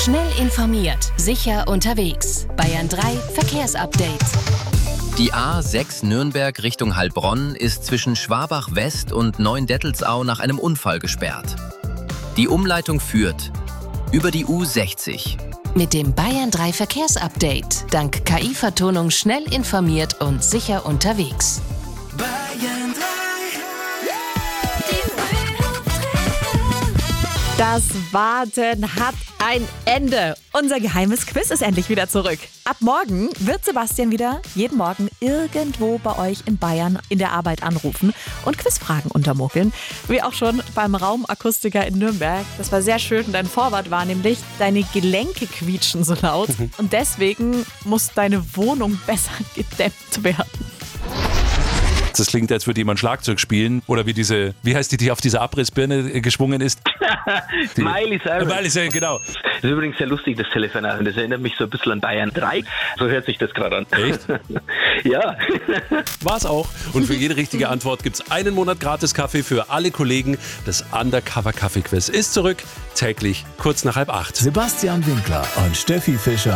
Schnell informiert, sicher unterwegs. Bayern 3 Verkehrsupdate. Die A6 Nürnberg Richtung Heilbronn ist zwischen Schwabach West und Neuendettelsau nach einem Unfall gesperrt. Die Umleitung führt über die U60. Mit dem Bayern 3 Verkehrsupdate. Dank KI-Vertonung schnell informiert und sicher unterwegs. Bayern 3. Das Warten hat ein Ende. Unser geheimes Quiz ist endlich wieder zurück. Ab morgen wird Sebastian wieder jeden Morgen irgendwo bei euch in Bayern in der Arbeit anrufen und Quizfragen untermogeln. Wie auch schon beim Raumakustiker in Nürnberg. Das war sehr schön. Dein Vorwort war nämlich, deine Gelenke quietschen so laut. Und deswegen muss deine Wohnung besser gedämmt werden. Das klingt, als würde jemand Schlagzeug spielen. Oder wie heißt die auf dieser Abrissbirne geschwungen ist? Miley Cyrus. Miley Cyrus, genau. Das ist übrigens sehr lustig, das Telefonat. Das erinnert mich so ein bisschen an Bayern 3. So hört sich das gerade an. Echt? Ja. War's auch. Und für jede richtige Antwort gibt's einen Monat gratis Kaffee für alle Kollegen. Das Undercover-Kaffee-Quiz ist zurück, täglich kurz nach 7:30. Sebastian Winkler und Steffi Fischer